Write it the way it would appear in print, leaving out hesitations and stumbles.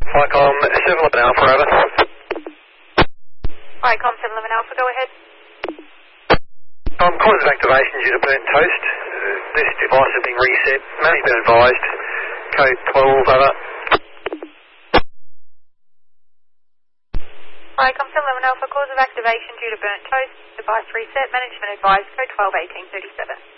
Vicom 711 Alpha, over. Vicom 711 Alpha, go ahead. Cause of activation due to burnt toast. This device has been reset. Management advised. Code 12, over. Vicom 711 Alpha, cause of activation due to burnt toast. Device reset. Management advised. Code 12, 1837.